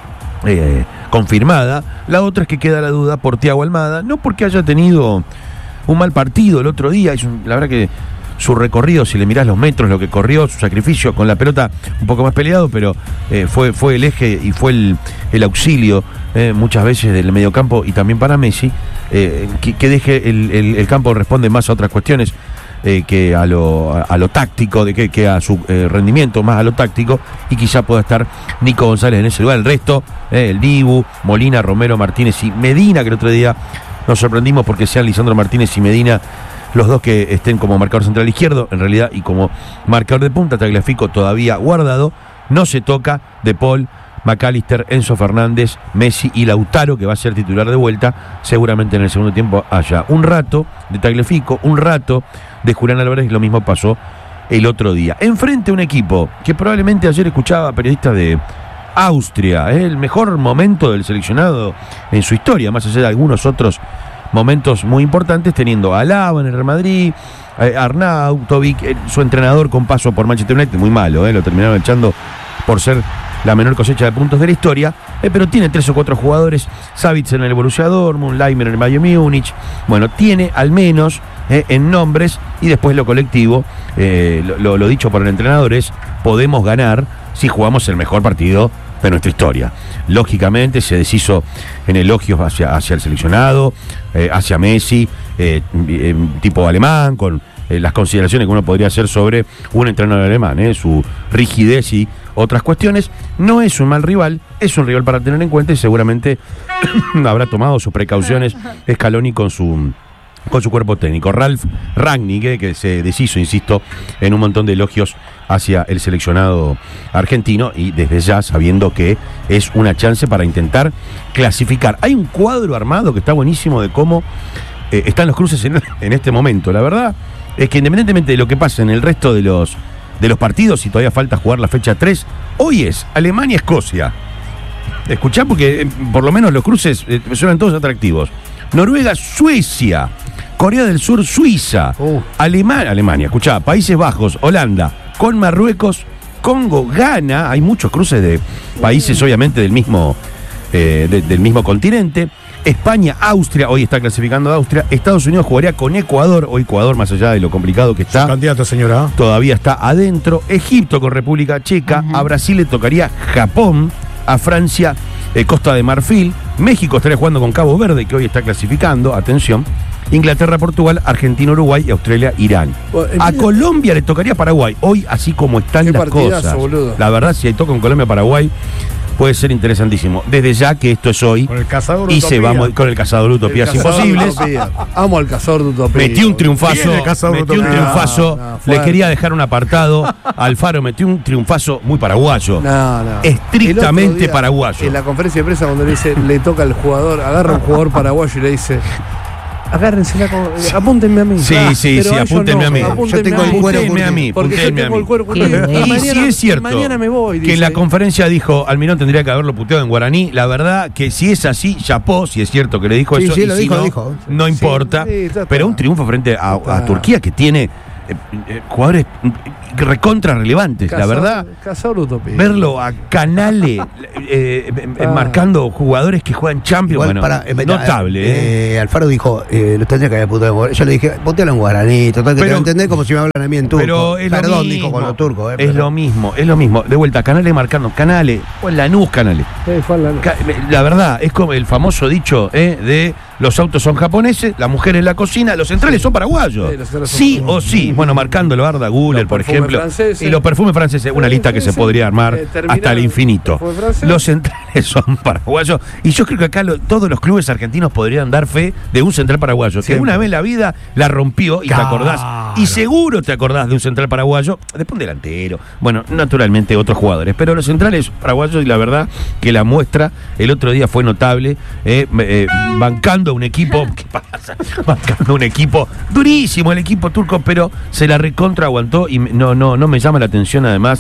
eh, confirmada. La otra es que queda la duda por Thiago Almada, no porque haya tenido un mal partido el otro día. Es un- la verdad que su recorrido, si le mirás los metros, lo que corrió, su sacrificio con la pelota un poco más peleado, pero eh, fue, fue el eje y fue el, el auxilio eh, muchas veces del mediocampo y también para Messi, eh, que, que deje el, el- el campo responde más a otras cuestiones eh, que a lo, a, a lo táctico, de que, que a su eh, rendimiento, más a lo táctico, y quizá pueda estar Nico González en ese lugar. El resto, eh, el Dibu, Molina, Romero, Martínez y Medina, que el otro día nos sorprendimos porque sean Lisandro Martínez y Medina los dos que estén como marcador central izquierdo, en realidad, y como marcador de punta. Tagliafico todavía guardado, no se toca De Paul, McAllister, Enzo Fernández, Messi y Lautaro, que va a ser titular de vuelta. Seguramente en el segundo tiempo haya un rato de Tagliafico, un rato de Julián Álvarez, y lo mismo pasó el otro día. Enfrente a un equipo que probablemente ayer escuchaba periodistas de Austria, es el mejor momento del seleccionado en su historia, más allá de algunos otros momentos muy importantes, teniendo a Alaba en el Real Madrid, eh, Arnautovic, eh, su entrenador con paso por Manchester United, muy malo, eh, lo terminaron echando por ser la menor cosecha de puntos de la historia, eh, pero tiene tres o cuatro jugadores, Savitz en el Borussia Dortmund, Leimer en el Bayern Múnich, bueno, tiene al menos eh, en nombres, y después lo colectivo, eh, lo, lo, lo dicho por el entrenador es, podemos ganar si jugamos el mejor partido de nuestra historia. Lógicamente se deshizo en elogios hacia, hacia el seleccionado, eh, hacia Messi, eh, eh, tipo alemán, con eh, las consideraciones que uno podría hacer sobre un entrenador alemán, eh, su rigidez y otras cuestiones. No es un mal rival, es un rival para tener en cuenta, y seguramente habrá tomado sus precauciones Scaloni con su con su cuerpo técnico. Ralf Rangnick, eh, que se deshizo, insisto, en un montón de elogios hacia el seleccionado argentino, y desde ya sabiendo que es una chance para intentar clasificar. Hay un cuadro armado que está buenísimo de cómo eh, están los cruces en, en este momento. La verdad es que independientemente de lo que pase en el resto de los, de los partidos, y todavía falta jugar la fecha tres, hoy es Alemania-Escocia. Escuchá, porque eh, por lo menos los cruces eh, suenan todos atractivos. Noruega-Suecia, Corea del Sur, Suiza, Uh. Alemania, Alemania, escuchá, Países Bajos, Holanda, con Marruecos, Congo, Ghana. Hay muchos cruces de países, obviamente, del mismo, eh, de- del mismo continente. España, Austria, hoy está clasificando a Austria. Estados Unidos jugaría con Ecuador, hoy Ecuador, más allá de lo complicado que está, Candidato, señora. todavía está adentro. Egipto con República Checa. Ajá. A Brasil le tocaría Japón. A Francia, eh, Costa de Marfil. México estaría jugando con Cabo Verde, que hoy está clasificando. Atención. Inglaterra, Portugal, Argentina, Uruguay y Australia, Irán. Bueno, A empieza- Colombia le tocaría Paraguay. Hoy, así como están Qué las partidazo, cosas. boludo. La verdad, si hay toca en Colombia, Paraguay, puede ser interesantísimo. Desde ya que esto es hoy. Con el cazador Y Utopía. se vamos con el cazador de utopías El cazador de imposibles. utopía. Amo al cazador de utopía. Metió un triunfazo, Viene el cazador de metió un utopía. triunfazo, No, no, le fuerte. quería dejar un apartado. Alfaro metió un triunfazo muy paraguayo. No, no. Estrictamente El otro día, paraguayo. En la conferencia de prensa, cuando le dice, le toca al jugador, agarra a un jugador paraguayo y le dice, agárrensela, con- apúntenme a mí. Sí, Ah, sí, pero sí, a ellos apúntenme a mí. apúntenme Yo tengo a el mí. cuero Puntéenme a mí, Porque yo puntéenme a tengo mí. el cuero Qué curtido. bueno. Y Mañana- sí es cierto Mañana me voy. que en dice. la conferencia dijo, Almirón tendría que haberlo puteado en guaraní. La verdad que si es así, chapó, si es cierto que le dijo Sí, eso. sí, y lo si dijo, no, lo dijo. no Sí, importa. sí, ya está. Pero un triunfo frente a, a está. Turquía que tiene eh, eh, jugadores recontra relevantes. La Cazador- verdad, Cazador de utopía. verlo a Canale eh, eh, eh, Ah. marcando jugadores que juegan Champions, Igual bueno, para, eh, notable. ¿eh? eh, Alfaro dijo, eh, lo tendría que haber puteado en guaraní. Yo le dije, putealo en guaraní, total que Pero- te va a entender como si me hablan a mí en turco. Pero es Perdón, lo mismo. dijo con los turcos. Eh, es pero- lo mismo, es lo mismo. De vuelta, Canale marcando, Canale, o en Lanús, Canale. Eh, fue a la- Ca- La verdad, es como el famoso dicho ¿eh? de los autos son japoneses, la mujer en la cocina, los centrales son paraguayos. Sí, los centrales son Sí o paraguayos. sí. Bueno, marcándolo Arda Guller, Los por perfumes ejemplo. franceses. Y los perfumes franceses, una Sí, lista que sí, se sí. podría armar Eh, terminar hasta el infinito. perfume francés. Los centrales son paraguayos. Y yo creo que acá lo- todos los clubes argentinos podrían dar fe de un central paraguayo. Que Siempre. una vez en la vida la rompió y Claro. te acordás. Y seguro te acordás de un central paraguayo. Después un delantero. Bueno, naturalmente otros jugadores. Pero los centrales paraguayos, y la verdad que la muestra el otro día fue notable. eh, eh, bancando un equipo. ¿Qué pasa? Bancando un equipo durísimo, el equipo turco, pero se la recontra aguantó. Y me- no, no, no me llama la atención además.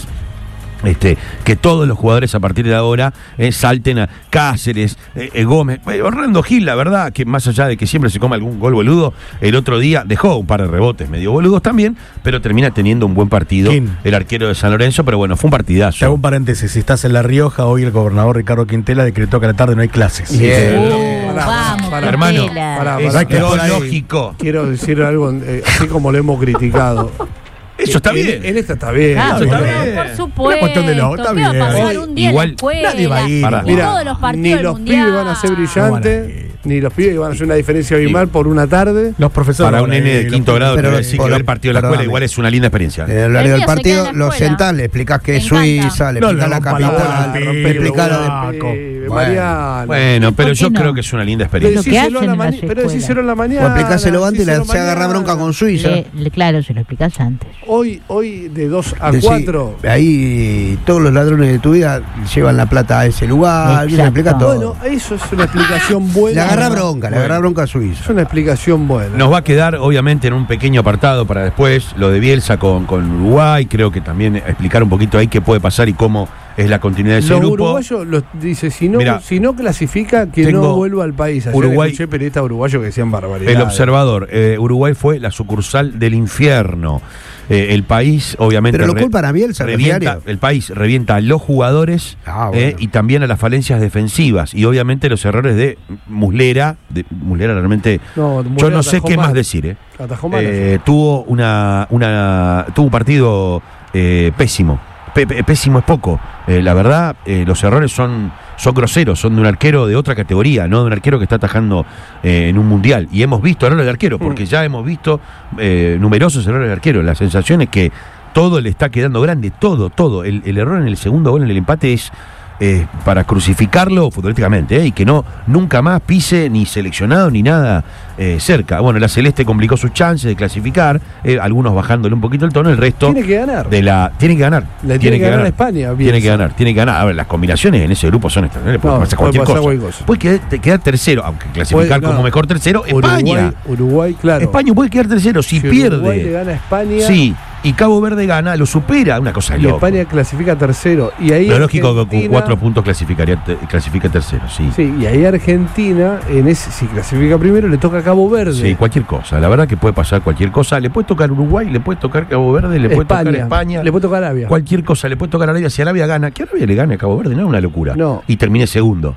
Este, que todos los jugadores a partir de ahora eh, salten a Cáceres, eh, eh, Gómez, eh, Orlando Gil, la verdad, que más allá de que siempre se come algún gol boludo, el otro día dejó un par de rebotes medio boludos también, pero termina teniendo un buen partido ¿Quién? el arquero de San Lorenzo, pero bueno, fue un Te hago partidazo. un paréntesis, si estás en La Rioja, hoy el gobernador Ricardo Quintela decretó que a la tarde no hay clases. Bien. Uh, Pará, vamos, pará, hermano. Quintela. Pará, Es pará, que lo por ahí- lógico. Quiero decir algo, eh, así como lo hemos criticado. Eso está En- bien. En esta está bien. Claro, está pero bien. por supuesto. Una cuestión de lo- está ¿Qué va a bien. pasar un día Igual, en la escuela? nadie va a ir. Pará. Y Mira, todos los partidos ni del los mundial. pibes van a ser No van a brillantes, ir. ni los pibes que van a hacer una diferencia abismal por una tarde. Los profesores. Para un nene de quinto grado, pero- te voy a decir que pero- ver el partido de la escuela perdóname. igual es una linda experiencia. En el horario El del mío se queda partido, en la lo escuela. sentás, le explicás que Me es encanta. Suiza, le No explicás le la rompa la bola capital, al le pibe, explicás la boludo. de... Eh, Bueno. Mariano. Bueno, pero ¿por yo qué no? creo que es una linda Pero experiencia. Lo que decíselo, hacen a la en ma- las pero escuelas. decíselo en la mañana. O explicáselo antes y decíselo la- se agarra mañana. bronca con Suiza. Le- le- claro, se lo explicás antes. Hoy, hoy de dos a Decí, cuatro. ahí todos los ladrones de tu vida llevan la plata a ese lugar, y se Exacto. explica todo. Bueno, eso es una explicación le buena. agarra bronca, le Bueno. agarra bronca a Es Suiza. una explicación buena. Nos va a quedar, obviamente, en un pequeño apartado para después lo de Bielsa con, con Uruguay. Creo que también explicar un poquito ahí qué puede pasar y cómo es la continuidad de ese Los grupo. uruguayos los, dice, si no, Mirá, si no clasifica, que no tengo vuelva al país. Ayer Uruguay- escuché periodistas uruguayos que decían barbaridades. El observador, eh, Uruguay fue la sucursal del infierno. Eh, el país, obviamente, Pero lo re- culpan a Bielsa, los revienta, diarios. el país revienta a los jugadores Ah, eh, bueno. y también a las falencias defensivas y obviamente los errores de Muslera. De, Muslera realmente, No, yo Muslera no sé atajó qué mal. más decir. Eh. Atajó mal. Eh, tuvo una, una tuvo un partido eh, pésimo. P- p- pésimo es poco. Eh, la verdad, eh, los errores son, son groseros, son de un arquero de otra categoría, no de un arquero que está atajando eh, en un mundial. Y hemos visto errores de arquero, porque ya hemos visto eh, numerosos errores de arquero. La sensación es que todo le está quedando grande, todo, todo. El, el error en el segundo gol, en el empate, es eh, para crucificarlo futbolísticamente, eh, y que no nunca más pise ni seleccionado ni nada eh, cerca. Bueno, la Celeste complicó sus chances de clasificar, eh, algunos bajándole un poquito el tono, el resto Tiene que ganar. de la tiene que ganar, Le tiene que ganar a España, tiene Bielsa. que ganar, tiene que ganar. A ver, las combinaciones en ese grupo son extraordinarias, puede No, pasar puede cualquier pasar cosa. cualquier cosa. Puede quedar, te- quedar tercero, aunque clasificar Puede- como no. mejor tercero, Uruguay, España. Uruguay, claro. España puede quedar tercero si, Si pierde. Uruguay le gana a España. Sí, y Cabo Verde gana, lo supera, una cosa Y loca. España clasifica tercero. Y ahí Lo lógico que con Argentina- cuatro puntos clasificaría te- clasifica tercero, sí. Sí, y ahí Argentina, en ese, si clasifica primero, le toca a Cabo Verde. Sí, cualquier cosa. La verdad que puede pasar cualquier cosa. Le puede tocar Uruguay, le puede tocar Cabo Verde, le puede tocar España. Le puede tocar Arabia. Cualquier cosa, le puede tocar a Arabia. Si Arabia gana, que Arabia le gane a Cabo Verde, no es una locura. No. Y termine segundo.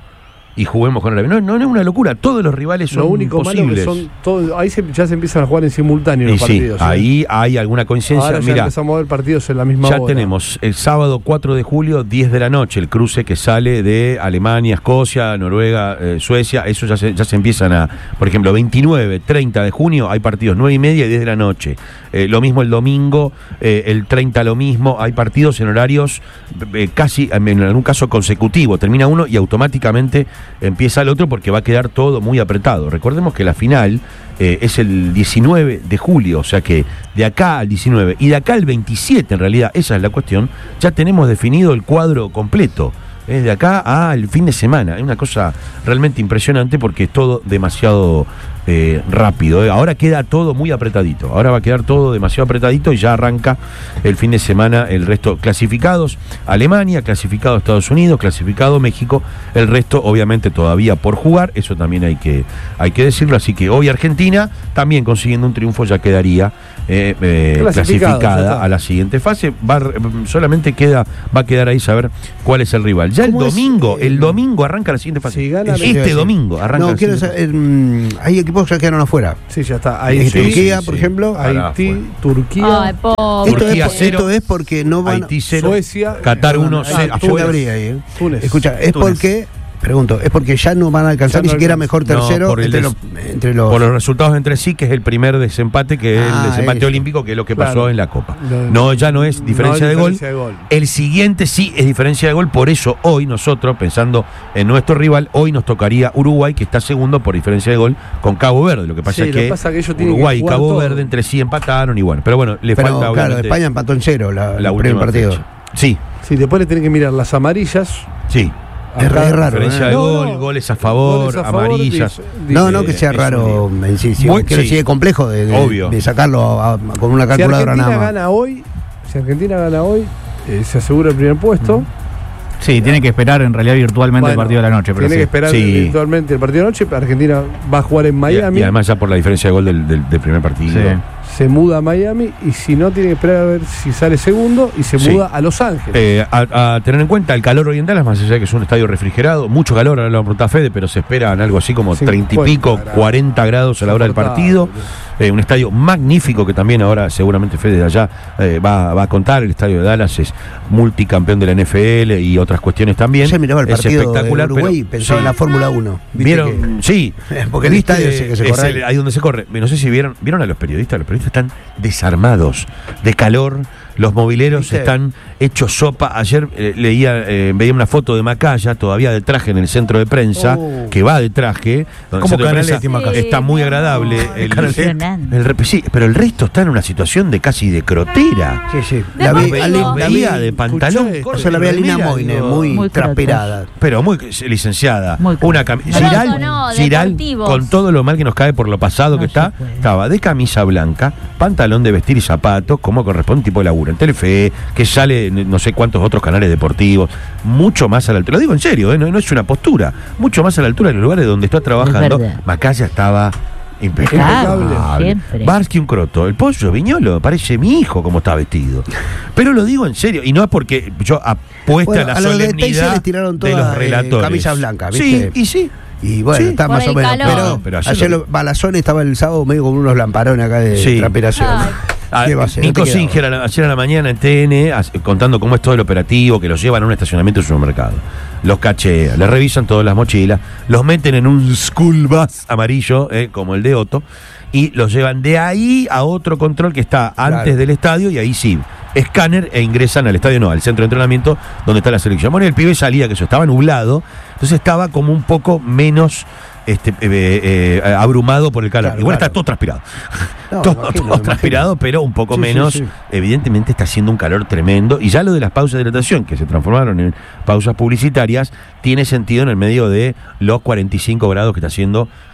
y juguemos con Arabia. No, no, no es una locura. Todos los rivales son Lo único malo que posibles. son todos, ahí se, ya se empiezan a jugar en simultáneo Y los sí, partidos. ¿eh? ahí hay alguna coincidencia. Ahora ya Mirá, empezamos a ver partidos en la misma ya hora. tenemos el sábado cuatro de julio, diez de la noche, el cruce que sale de Alemania, Escocia, Noruega, eh, Suecia. Eso ya se, ya se empiezan a, por ejemplo, veintinueve, treinta de junio hay partidos nueve y media y diez de la noche. Eh, lo mismo el domingo, eh, el treinta lo mismo. Hay partidos en horarios eh, casi, en algún caso consecutivo. Termina uno y automáticamente empieza el otro porque va a quedar todo muy apretado. Recordemos que la final eh, es el diecinueve de julio, o sea que de acá al diecinueve y de acá al veintisiete, en realidad, esa es la cuestión, ya tenemos definido el cuadro completo. Es de acá al fin de semana. Es una cosa realmente impresionante porque es todo demasiado eh, rápido. ¿eh? Ahora queda todo muy apretadito. Ahora va a quedar todo demasiado apretadito y ya arranca el fin de semana el resto. Clasificados Alemania, clasificado Estados Unidos, clasificado México. El resto obviamente todavía por jugar. Eso también hay que, hay que decirlo. Así que hoy Argentina también consiguiendo un triunfo ya quedaría eh, eh, clasificada a la siguiente fase. Va, solamente queda, va a quedar ahí saber cuál es el rival. Ya el domingo, es, eh, el domingo arranca la siguiente fase. Si gana, este domingo arranca No, la quiero siguiente saber, mm, hay equipos que ya quedaron afuera. Sí, ya está. Eh, Haití, Turquía, sí, por sí. ejemplo. Haití, Carajo. Turquía, Ay, pobre. Esto Turquía es, cero, esto es porque no van Haití cero, Suecia, Qatar uno, Ah, cero, Túnez afuera. habría ahí, ¿eh? Túnez. Escucha, es Túnez. porque, pregunto, es porque ya no van a alcanzar Ya ni no siquiera alcanza. mejor No, tercero por el entre, des- los, entre los. Por los resultados entre sí, que es el primer desempate, que es Ah, el desempate eso. olímpico, que es lo que Claro. pasó en la Copa. No, No, ya no es diferencia, no de, es gol. diferencia de gol. El siguiente sí es diferencia de gol. Por eso hoy nosotros, pensando en nuestro rival, hoy nos tocaría Uruguay, que está segundo por diferencia de gol con Cabo Verde. Lo que pasa Sí, es lo que, que pasa que ellos tienen Uruguay que y jugar Cabo todo. Verde entre sí empataron y bueno. Pero bueno, le Pero falta claro, obviamente España empató en cero la, la el primer última partido. fecha. Sí, Sí, después le tienen que mirar las amarillas. sí. Es Acá- re raro, Diferencia ¿eh? de No, gol, no. goles a favor, Goles a favor, amarillas. dice- No, dice- no que sea es raro un en sí, sí, Muy- quiero sí. decir, es complejo de, de- Obvio. de sacarlo a- a- con una Si calculadora Argentina nada más. gana hoy, si Argentina gana hoy, eh, se asegura el primer puesto. Sí, tiene que esperar en realidad virtualmente el Bueno, partido de la noche. Pero Tiene sí. que esperar Sí. virtualmente el partido de noche. Argentina va a jugar en Y, Miami. y además ya por la diferencia de gol del, del- del primer partido. Sí. Se muda a Miami y si no, tiene que esperar a ver si sale segundo y se Sí. muda a Los Ángeles. Eh, a, a tener en cuenta el calor oriental, es más allá de que es un estadio refrigerado, mucho calor, ahora lo pregunta Fede, pero se esperan algo así como treinta y pico, grados. cuarenta grados a la hora del partido. Eh, un estadio magnífico que también ahora seguramente Fede de allá eh, va, va a contar. El estadio de Dallas es multicampeón de la N F L y otras cuestiones también. Yo miraba el es partido espectacular, de Uruguay y pero- pensaba sí. en la Fórmula uno. ¿Viste ¿Vieron? Sí. Porque el ¿Viste? estadio ese que se Es corre. el- ahí donde se corre. No sé si vieron, vieron a los periodistas. Los periodistas están desarmados de calor. Los mobileros ¿Viste? están hechos sopa. Ayer eh, leía, eh, veía una foto de Macaya, todavía de traje en el centro de prensa, Oh. que va de traje. donde el ¿Cómo centro de Canaletti, prensa Macaya? está muy agradable. El, Impresionante. el rep- sí, pero el resto está en una situación de casi de crotera. Sí, sí. De La vi, Marcos. Ali- Los la veía vi- de pantalón escuché, corto o sea, la y vi a Lina remera, Moine, digo, muy, Muy traperada. pero muy licenciada. Muy una cami- Croto, Giral, no, Giral, deportivos. con todo lo mal que nos cae por lo pasado No que se está, puede. estaba de camisa blanca, pantalón de vestir y zapatos, como corresponde un tipo de laburo. En Telefe, que sale en no sé cuántos otros canales deportivos, mucho más a la altura. Lo digo en serio, ¿eh? no, no es una postura. Mucho más a la altura de los lugares donde está trabajando. verdad. Macaya estaba Impecable, impecable. siempre. Barsky un croto. El pollo Viñolo parece mi hijo como está vestido. Pero lo digo en serio, y no es porque yo apuesta Bueno, a la a los de Teise solemnidad les tiraron de todas, los eh, relatores. camisas blancas, Sí, ¿viste? y sí. Y bueno, Sí. está Por más el o menos. calor. Pero, Pero ayer ayer lo- lo- Balazón estaba el sábado medio con unos lamparones acá de Sí. transpiración. Ay. Ah, ¿Qué va a hacer? Nico No te queda Singer a la- ayer a la mañana en T N as- contando cómo es todo el operativo, que los llevan a un estacionamiento de supermercado. Los cachean, les revisan todas las mochilas, los meten en un school bus amarillo, eh, como el de Otto, y los llevan de ahí a otro control que está antes Claro. del estadio, y ahí sí, escáner e ingresan al estadio, no, al centro de entrenamiento donde está la selección. Bueno, el pibe salía, que eso estaba nublado, entonces estaba como un poco menos este, eh, eh, abrumado por el calor. Claro, Igual claro. está todo transpirado. No, todo me imagino, todo me imagino. transpirado, pero un poco Sí, sí, menos. sí. Evidentemente está haciendo un calor tremendo. Y ya lo de las pausas de hidratación, que se transformaron en pausas publicitarias, tiene sentido en el medio de los cuarenta y cinco grados que está haciendo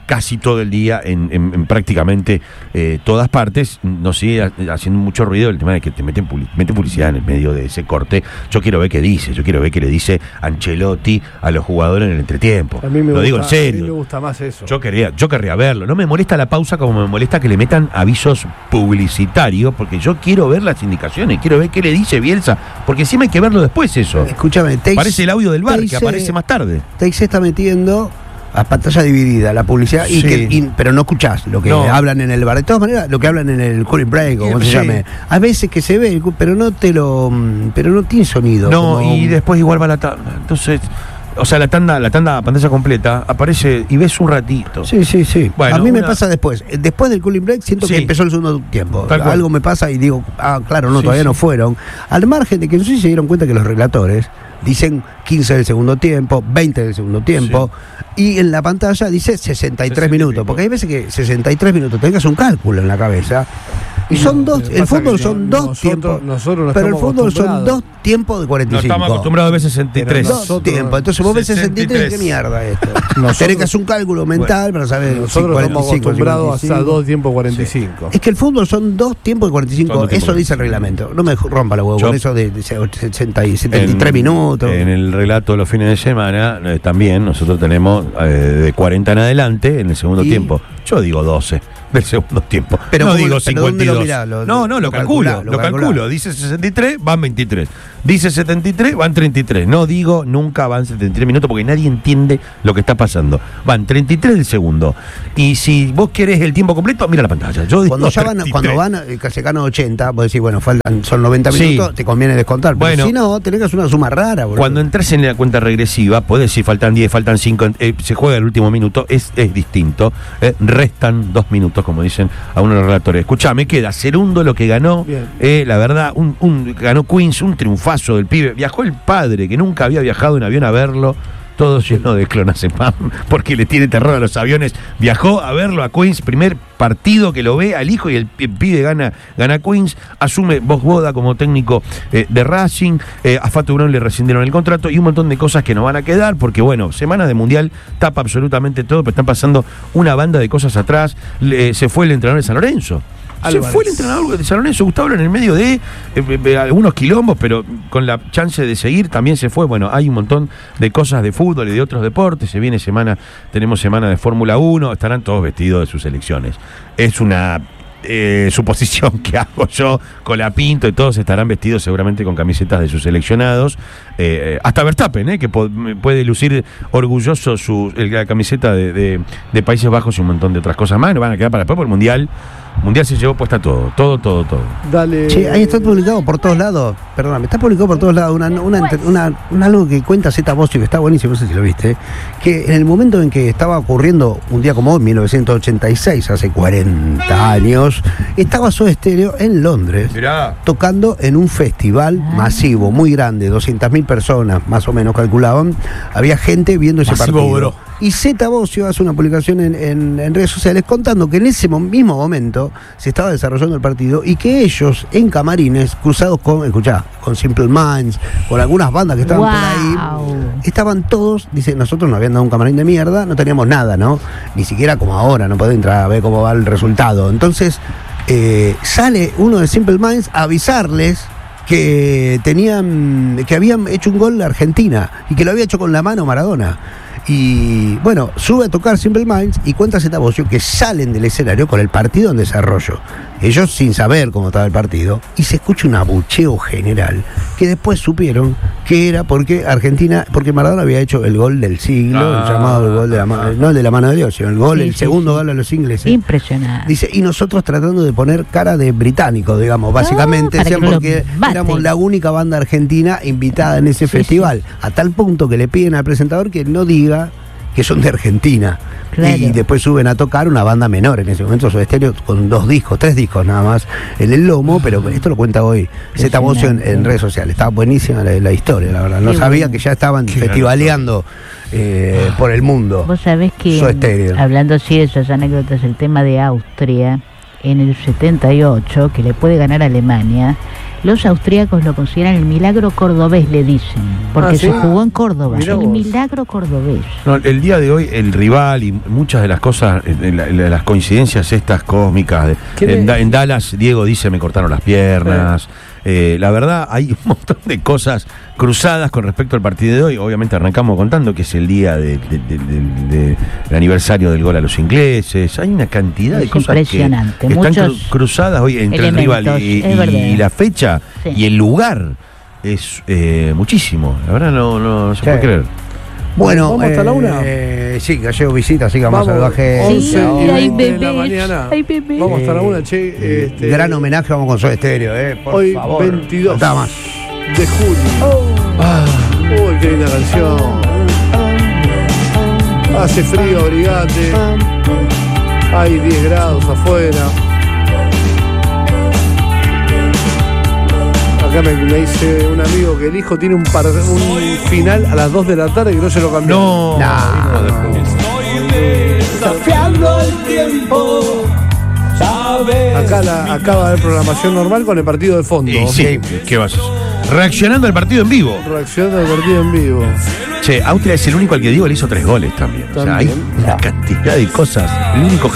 casi todo el día en, en, en prácticamente eh, todas partes. Nos sigue haciendo mucho ruido el tema de que te meten, public- meten publicidad en el medio de ese corte. Yo quiero ver qué dice, yo quiero ver qué le dice Ancelotti a los jugadores en el entretiempo. A mí me Lo gusta, digo en serio. A mí me gusta más eso. Yo querría, yo querría verlo. No me molesta la pausa como me molesta que le metan avisos publicitarios, porque yo quiero ver las indicaciones, quiero ver qué le dice Bielsa, porque encima hay que verlo después eso. Escúchame, Teis, Parece el audio del bar que Teis, aparece eh, más tarde. Teis se está metiendo a pantalla dividida la publicidad, y Sí. que, y- pero no escuchás lo que No. hablan en el bar. De todas maneras, lo que hablan en el cooling break, o como Sí. se llame. A veces que se ve, pero no te lo, pero no tiene sonido. No, como- y después igual va la tanda. Entonces, o sea, la tanda, la tanda a pantalla completa aparece y ves un ratito. Sí, sí, sí. Bueno, a mí me una- pasa después. Eh, Después del cooling break siento Sí. que empezó el segundo tiempo. Tal cual. Algo me pasa y digo, ah, claro, no, Sí, todavía sí. no fueron. Al margen de que no sé si se dieron cuenta que los relatores dicen quince del segundo tiempo, veinte del segundo tiempo, y en la pantalla dice sesenta y tres sesenta y minutos. pico. Porque hay veces que sesenta y tres minutos tengas un cálculo en la cabeza. Y son dos, Lo que el pasa fútbol que son no- dos nosotros- tiempos. nosotros no pero el estamos fútbol son acostumbrados. dos tiempos de cuarenta y No cinco. estamos acostumbrados a ver sesenta y tres. Pero Dos Nosotros- tiempos. Entonces vos ves sesenta y tres, sesenta y tres. ¿qué mierda esto? Nosotros- Tenés que hacer un cálculo mental para saber si Nosotros cuarenta y estamos cinco, acostumbrados cincuenta y hasta cinco. dos tiempos cuarenta y cinco. Es que el fútbol son dos tiempos de cuarenta y cinco. Son dos tiempos Eso de dice el cuarenta y cinco. reglamento. No me rompa la huevo Yo- con eso de, de sesenta y setenta y tres En- minutos. En el relato de los fines de semana, eh, también nosotros tenemos eh, de cuarenta en adelante en el segundo Y- tiempo. Yo digo doce del segundo tiempo. Pero no ¿cómo digo lo- pero ¿dónde cincuenta y dos. lo mirá? Lo- no, no, lo, lo calculo. calculá, Lo, lo calculá. calculo. Dice sesenta y tres, van veintitrés. Dice setenta y tres, van treinta y tres. No digo nunca van setenta y tres minutos porque nadie entiende lo que está pasando. Van treinta y tres del segundo. Y si vos querés el tiempo completo, mira la pantalla. Yo digo Cuando ya van, treinta y tres. cuando van eh, casi acá a ochenta, vos decís, bueno, faltan, son noventa Sí. minutos, te conviene descontar. Pero Bueno. si no, tenés que hacer una suma rara, boludo. Cuando entras en la cuenta regresiva, podés decir faltan diez, faltan cinco, eh, se juega el último minuto, es, es distinto. eh, restan dos minutos, como dicen algunos de los relatores. Escuchame, queda Cerundo lo que ganó, Bien. eh, la verdad, un, un- ganó Queens, un triunfazo del pibe. Viajó el padre, que nunca había viajado en avión a verlo. Todo lleno de clonazepam, porque le tiene terror a los aviones. Viajó a verlo a Queens, primer partido que lo ve al hijo y el, pi- pibe gana, gana Queens. Asume Boda como técnico eh, de Racing. Eh, a Fato Brown le rescindieron el contrato y un montón de cosas que no van a quedar, porque bueno, semana de mundial tapa absolutamente todo, pero están pasando una banda de cosas atrás. Le- se fue el entrenador de San Lorenzo. Álvarez. Se fue el entrenador de San Lorenzo, Gustavo, en el medio de eh, eh, algunos quilombos, pero con la chance de seguir también se fue. Bueno, hay un montón de cosas de fútbol y de otros deportes. Se viene semana, tenemos semana de Fórmula uno, estarán todos vestidos de sus selecciones. Es una eh, suposición que hago yo con la Pinto y todos estarán vestidos seguramente con camisetas de sus seleccionados. Eh, hasta Verstappen, eh, que po- puede lucir orgulloso su, el- la camiseta de, de- de Países Bajos y un montón de otras cosas más. No van a quedar para después por el Mundial. Mundial se llevó puesta todo, todo, todo, todo. Dale. Che, ahí está publicado por todos lados. Perdóname, está publicado por todos lados una, una, una, una- algo que cuenta Zeta Bosio, que está buenísimo, no sé si lo viste. Que en el momento en que estaba ocurriendo un día como hoy, mil novecientos ochenta y seis, hace cuarenta años, estaba Soda Stereo en Londres. Mirá. Tocando en un festival Ah. masivo, muy grande, doscientas mil personas, más o menos calculaban. Había gente viendo ese Masivo, partido. bro. Y Zeta Bosio hace una publicación en, en- en redes sociales contando que en ese mo- mismo momento se estaba desarrollando el partido y que ellos en camarines, cruzados con, escuchá, con Simple Minds, con algunas bandas que estaban Wow. por ahí, estaban todos, dice, nosotros nos habían dado un camarín de mierda, no teníamos nada, ¿no? Ni siquiera como ahora, no podés entrar a ver cómo va el resultado. Entonces, eh, sale uno de Simple Minds a avisarles que tenían, que habían hecho un gol Argentina y que lo había hecho con la mano Maradona. Y bueno, sube a tocar Simple Minds y cuenta Zeta Bosio que salen del escenario con el partido en desarrollo. Ellos sin saber cómo estaba el partido. Y se escucha un abucheo general que después supieron que era porque Argentina, porque Maradona había hecho el gol del siglo, Ah, el llamado el gol de la mano, no el de la mano de Dios, sino el gol, Sí, el sí, segundo sí. gol a los ingleses. Impresionante. Dice, y nosotros tratando de poner cara de británico, digamos, básicamente, Ah, para decían, que no lo porque mate. éramos la única banda argentina invitada en ese Sí, festival, a tal punto que le piden al presentador que no diga que son de Argentina. Claro. Y después suben a tocar una banda menor, en ese momento Soda Stereo con dos discos, tres discos nada más, en el lomo, pero esto lo cuenta hoy Zeta Bosio en, en redes sociales. Estaba buenísima la, la historia, la verdad. No Qué sabía bueno. que ya estaban Qué festivaleando eh, por el mundo. Vos sabés que, Soda Stereo. hablando así de esas anécdotas, el tema de Austria, en el setenta y ocho, que le puede ganar a Alemania, Los austríacos lo consideran el milagro cordobés, le dicen, porque Ah, ¿sí? se jugó en Córdoba. Mirá El vos. milagro cordobés. No, el día de hoy, el rival y muchas de las cosas, eh, la- la- las coincidencias estas cósmicas. de- ¿Quién en, es? Da- en Dallas, Diego dice, me cortaron las piernas. Eh, la verdad, hay un montón de cosas cruzadas con respecto al partido de hoy. Obviamente arrancamos contando que es el día de- de- de- de- de- del aniversario del gol a los ingleses. Hay una cantidad de Es cosas que, impresionante. que están Muchos cru- cruzadas hoy entre el rival elementos, y, es y- verdad. y la fecha Sí. y el lugar. Es eh, muchísimo. La verdad no, no se Sí. puede creer. Bueno, ¿Vamos hasta la una? eh, sí, Gallego visita, así que vamos, Vamos, salvaje. once No, y ay, veinte de la bebés, mañana. ay, bebés. Vamos hasta la Eh, una, che. Este, Gran homenaje, vamos con Soda Estéreo, eh, por hoy, favor. veintidós Faltaba más. de julio. Ah, uy, qué linda canción. Hace frío, abrigate. Hay diez grados afuera. Acá me, me dice un amigo que el hijo tiene un, par- un final a las dos de la tarde y no se lo cambió. No, Nah. hijo de puta. Desafiando el tiempo, sabes. Acá la, acaba de haber programación normal con el partido de fondo. Y sí, ¿qué vas a hacer? Reaccionando al partido en vivo. Reaccionando al partido en vivo. Che, Austria es el único al que Diego le hizo tres goles también. O sea, hay También. una cantidad de cosas. El único